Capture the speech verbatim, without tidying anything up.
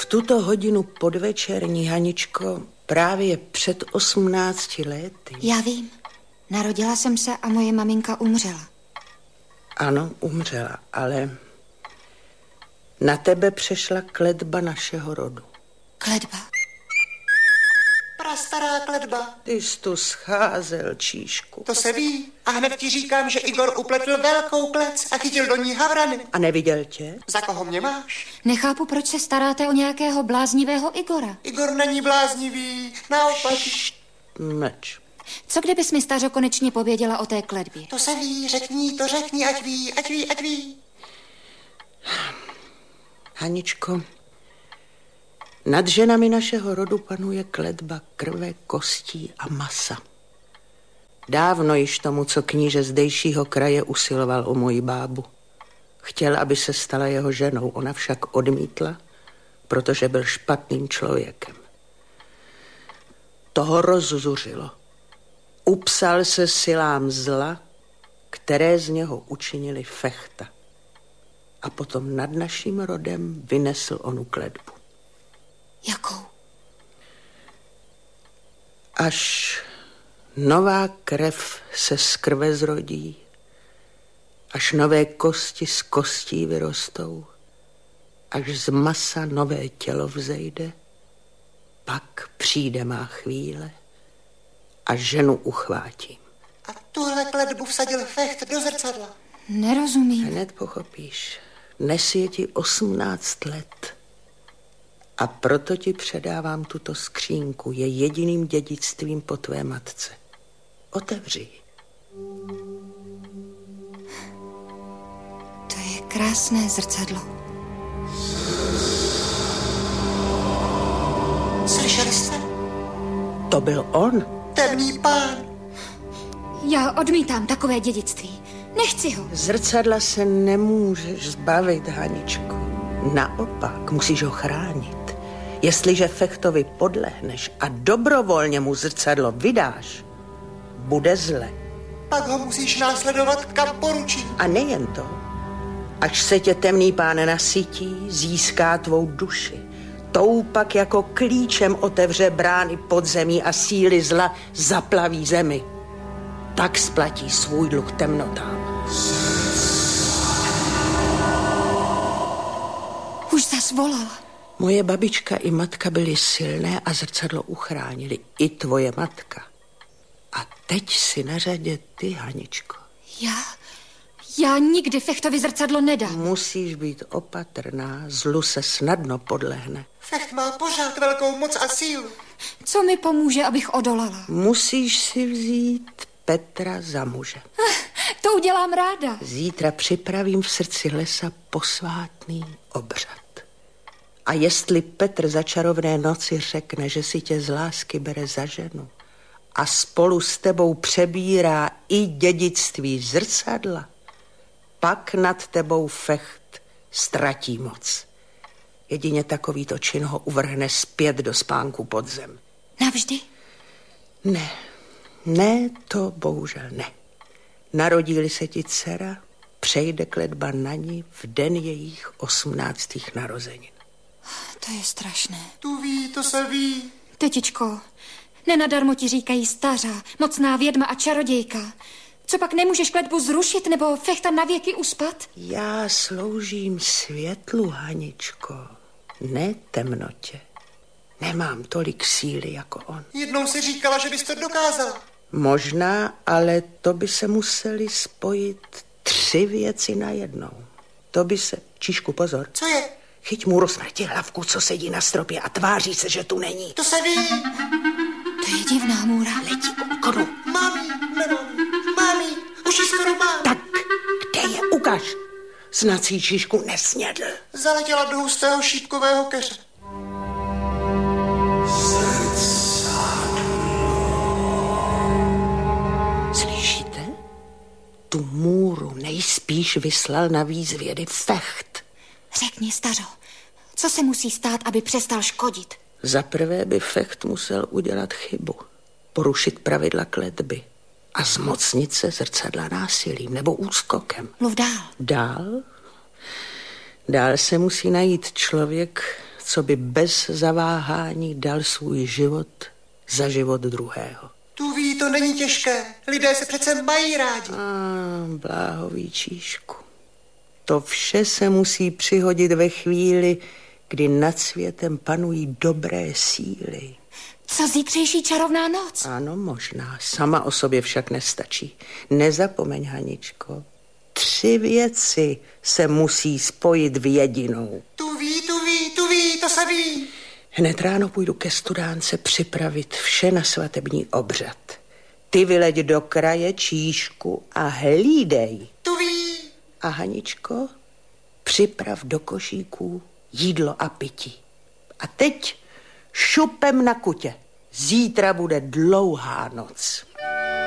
V tuto hodinu podvečerní, Haničko, právě před osmnácti lety. Já vím. Narodila jsem se a moje maminka umřela. Ano, umřela, ale na tebe přešla kletba našeho rodu. Kletba? Prastará kletba. Ty jsi tu scházel, Číšku. To se ví. A hned ti říkám, že Igor upletl velkou klec a chytil do ní havrany. A neviděl tě? Za koho mě máš? Nechápu, proč se staráte o nějakého bláznivého Igora. Igor není bláznivý, naopak. Ššt, mlč. Co kdybys mi, stařo, konečně pověděla o té kletbě? To se ví, řekni, to řekni, ať ví, ať ví, ať ví. Haničko, nad ženami našeho rodu panuje kletba krve, kostí a masa. Dávno již tomu, co kníže zdejšího kraje usiloval o moji bábu. Chtěl, aby se stala jeho ženou, ona však odmítla, protože byl špatným člověkem. Toho rozzuřilo. Upsal se silám zla, které z něho učinili fechta. A potom nad naším rodem vynesl onu kletbu. Jakou? Až nová krev se z krve zrodí, až nové kosti z kostí vyrostou, až z masa nové tělo vzejde, pak přijde má chvíle a ženu uchvátím. A tuhle kletbu vsadil fecht do zrcadla. Nerozumím. Hned pochopíš. Dnes je ti osmnáct let. A proto ti předávám tuto skřínku. Je jediným dědictvím po tvé matce. Otevři ji. To je krásné zrcadlo. Slyšeli jste? To byl on. Temný pán. Já odmítám takové dědictví. Nechci ho. Zrcadla se nemůžeš zbavit, Haničko. Naopak, musíš ho chránit. Jestliže fechtovi podlehneš a dobrovolně mu zrcadlo vydáš, bude zle. Pak ho musíš následovat, kam poručí. A nejen to. Až se tě temný pán nasytí, získá tvou duši. Tou pak jako klíčem otevře brány podzemí a síly zla zaplaví zemi. Tak splatí svůj dluh temnotám. Už zas volala. Moje babička i matka byly silné a zrcadlo uchránili. I tvoje matka. A teď si na řadě ty, Haničko. Já... Já nikdy fechtovi zrcadlo nedám. Musíš být opatrná, zlu se snadno podlehne. Fecht má pořád velkou moc a sílu. Co mi pomůže, abych odolala? Musíš si vzít Petra za muže. To udělám ráda. Zítra připravím v srdci lesa posvátný obřad. A jestli Petr za čarovné noci řekne, že si tě z lásky bere za ženu a spolu s tebou přebírá i dědictví zrcadla, pak nad tebou fecht ztratí moc. Jedině takovýto čin ho uvrhne zpět do spánku pod zem. Navždy? Ne, ne, to bohužel ne. Narodí-li se ti dcera, přejde kletba na ní v den jejich osmnáctých narozenin. To je strašné. Tu ví, to se ví. Tetičko, nenadarmo ti říkají stařa, mocná vědma a čarodějka. Co pak nemůžeš kletbu zrušit nebo fechta navěky uspat? Já sloužím světlu, Haničko, ne temnotě. Nemám tolik síly jako on. Jednou si říkala, že bys to dokázala. Možná, ale to by se museli spojit tři věci najednou. To by se... Číšku, pozor. Co je? Chyť mu rozmrti hlavku, co sedí na stropě a tváří se, že tu není. To se ví. To je divná můra. Letí okolo. Mami, nemám. Mami, už ji skoro mám. Tak, kde je? Ukaž. Snací Číšku nesnědl. Zaletěla do hustého šípkového keře. Slyšíte? Tu můru nejspíš vyslal na výzvědy fecht. Řekni, stařo, co se musí stát, aby přestal škodit? Za prvé by fecht musel udělat chybu. Porušit pravidla kletby. A zmocnit se zrcadla násilím nebo úskokem. Mluv dál. Dál? Dál se musí najít člověk, co by bez zaváhání dal svůj život za život druhého. Tu ví, to není těžké. Lidé se přece mají rádi. A bláhový Číšku. To vše se musí přihodit ve chvíli, kdy nad světem panují dobré síly. Co zítřejší čarovná noc? Ano, možná. Sama o sobě však nestačí. Nezapomeň, Haničko. Tři věci se musí spojit v jedinou. Tu ví, tu ví, tu ví, to se ví. Hned ráno půjdu ke studánce připravit vše na svatební obřad. Ty vyleď do kraje, Číšku, a hlídej. Tu ví. A Haničko, připrav do košíků jídlo a pití. A teď šupem na kutě. Zítra bude dlouhá noc.